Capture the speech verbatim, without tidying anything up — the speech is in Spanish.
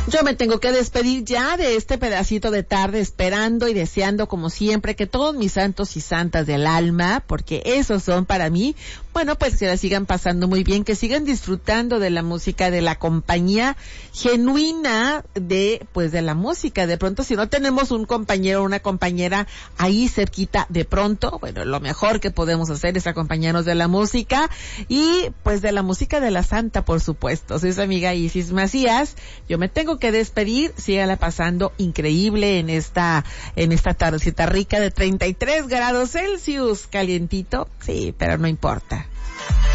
Yo me tengo que despedir ya de este pedacito de tarde, esperando y deseando como siempre que todos mis santos y santas del alma, porque esos son para mí, bueno, pues que la sigan pasando muy bien, que sigan disfrutando de la música, de la compañía genuina de, pues de la música. De pronto, si no tenemos un compañero o una compañera ahí cerquita, de pronto, bueno, lo mejor que podemos hacer es acompañarnos de la música y pues de la música de la santa, por supuesto. Soy su amiga Isis Macías. Yo me tengo que despedir, sígala pasando increíble en esta en esta tardecita rica de treinta y tres grados Celsius, calientito, sí, pero no importa.